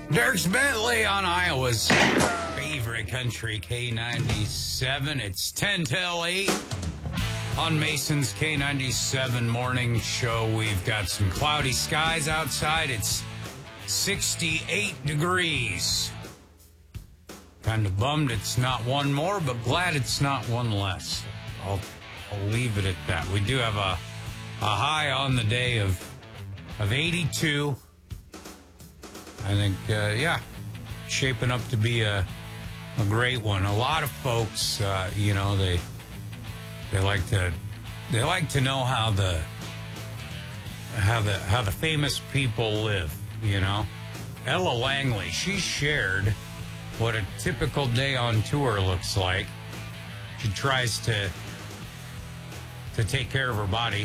Dirks Bentley on Iowa's favorite country, K97. It's 10 till 8 on Mason's K97 morning show. We've got some cloudy skies outside. It's 68 degrees. Kind of bummed it's not one more, but glad it's not one less. I'll leave it at that. We do have a high on the day of 82. I think, shaping up to be a great one. A lot of folks, they like to know how the famous people live. You know, Ella Langley, she shared what a typical day on tour looks like. She tries to take care of her body.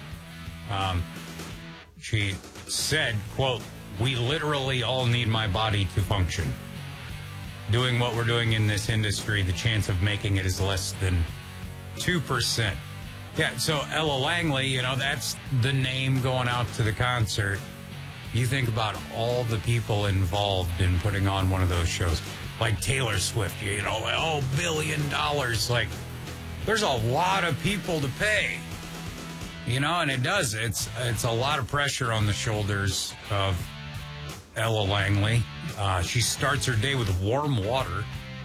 She said, quote, "We literally all need my body to function. Doing what we're doing in this industry, the chance of making it is less than 2%. Yeah, so Ella Langley, that's the name going out to the concert. You think about all the people involved in putting on one of those shows, like Taylor Swift, $1 billion. Like, there's a lot of people to pay, and it does. It's a lot of pressure on the shoulders of Ella Langley. She starts her day with warm water.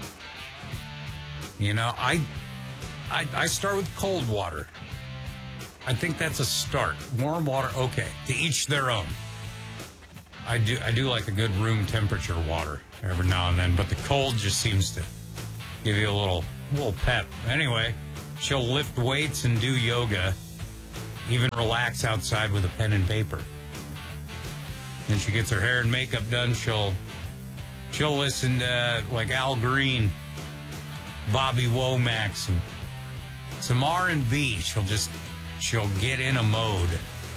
I start with cold water. I think that's a start. Warm water, okay. To each their own. I do like a good room temperature water every now and then, but the cold just seems to give you a little pep. Anyway, she'll lift weights and do yoga, even relax outside with a pen and paper. Then she gets her hair and makeup done. She'll listen to like Al Green, Bobby Womack, and some R&B. She'll get in a mode.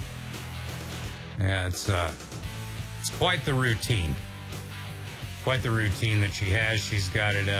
Yeah, it's quite the routine. Quite the routine that she has. She's got it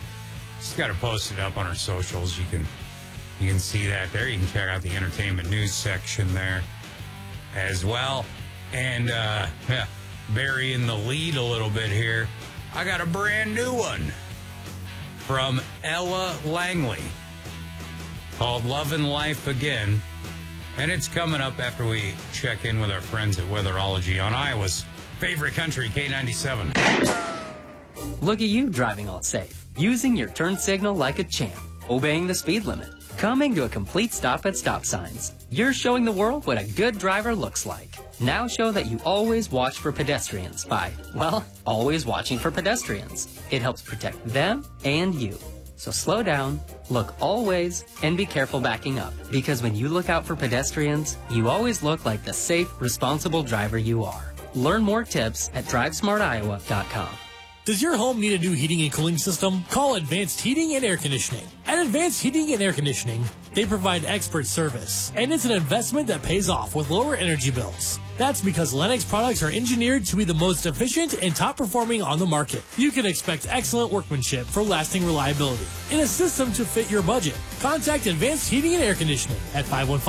posted up on her socials. You can see that there. You can check out the entertainment news section there as well. And burying the lead a little bit here, I got a brand new one from Ella Langley called Lovin' Life Again. And it's coming up after we check in with our friends at Weatherology on Iowa's favorite country, K97. Look at you driving all safe, using your turn signal like a champ, obeying the speed limit, coming to a complete stop at stop signs. You're showing the world what a good driver looks like. Now show that you always watch for pedestrians by, always watching for pedestrians. It helps protect them and you. So slow down, look always, and be careful backing up. Because when you look out for pedestrians, you always look like the safe, responsible driver you are. Learn more tips at drivesmartiowa.com. Does your home need a new heating and cooling system? Call Advanced Heating and Air Conditioning. At Advanced Heating and Air Conditioning, they provide expert service, and it's an investment that pays off with lower energy bills. That's because Lennox products are engineered to be the most efficient and top performing on the market. You can expect excellent workmanship for lasting reliability in a system to fit your budget. Contact Advanced Heating and Air Conditioning at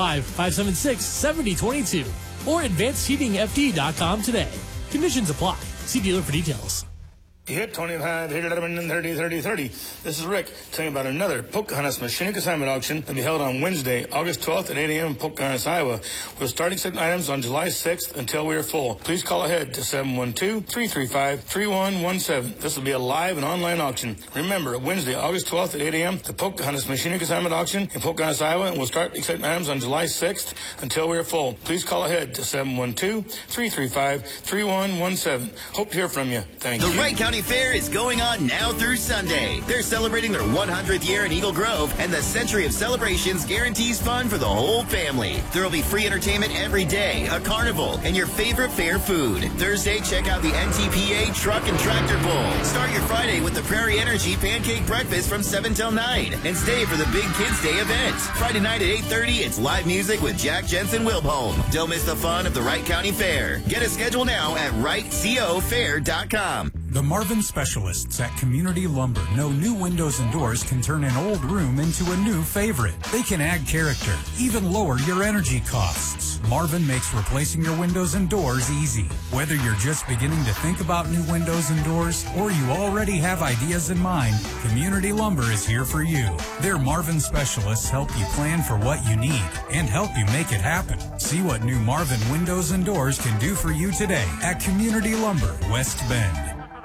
515-576-7022 or advancedheatingfd.com today. Conditions apply. See dealer for details. Hit 25, hit 11, and 30, 30, 30. This is Rick telling you about another Pocahontas Machine Consignment Auction that will be held on Wednesday, August 12th at 8 a.m. in Pocahontas, Iowa. We'll start accepting items on July 6th until we are full. Please call ahead to 712-335-3117. This will be a live and online auction. Remember, Wednesday, August 12th at 8 a.m., the Pocahontas Machine Consignment Auction in Pocahontas, Iowa, and we'll start accepting items on July 6th until we are full. Please call ahead to 712-335-3117. Hope to hear from you. Thank you. The Wright County Fair is going on now through Sunday. They're celebrating their 100th year in Eagle Grove, and the Century of Celebrations guarantees fun for the whole family. There will be free entertainment every day, a carnival, and your favorite fair food. Thursday, check out the NTPA Truck and Tractor Bowl. Start your Friday with the Prairie Energy Pancake Breakfast from 7 till 9, and stay for the Big Kids Day event. Friday night at 8:30, it's live music with Jack Jensen Wilbholm. Don't miss the fun of the Wright County Fair. Get a schedule now at WrightCoFair.com. The Marvin specialists at Community Lumber know new windows and doors can turn an old room into a new favorite. They can add character, even lower your energy costs. Marvin makes replacing your windows and doors easy. Whether you're just beginning to think about new windows and doors or you already have ideas in mind, Community Lumber is here for you. Their Marvin specialists help you plan for what you need and help you make it happen. See what new Marvin windows and doors can do for you today at Community Lumber, West Bend.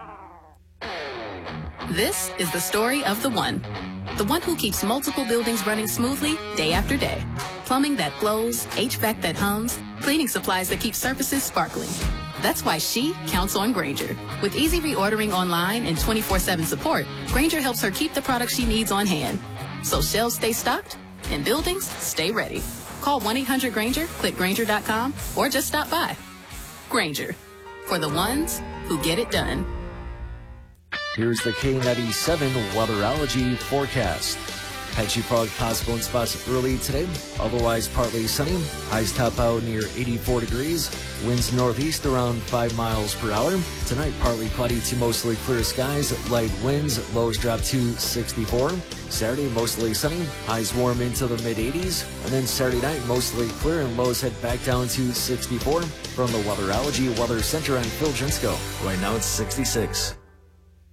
This is the story of the one who keeps multiple buildings running smoothly day after day. Plumbing that flows, HVAC that hums, cleaning supplies that keep surfaces sparkling. That's why she counts on Grainger. With easy reordering online and 24/7 support, Grainger helps her keep the products she needs on hand. So shelves stay stocked and buildings stay ready. Call 1-800-GRAINGER, click Grainger.com, or just stop by. Grainger, for the ones who get it done. Here's the K97 weatherology forecast. Patchy fog possible in spots early today, otherwise partly sunny. Highs top out near 84 degrees. Winds northeast around 5 miles per hour. Tonight, partly cloudy to mostly clear skies. Light winds, lows drop to 64. Saturday, mostly sunny. Highs warm into the mid-80s. And then Saturday night, mostly clear and lows head back down to 64. From the Weatherology Weather Center, I'm Phil Jensko. Right now, it's 66.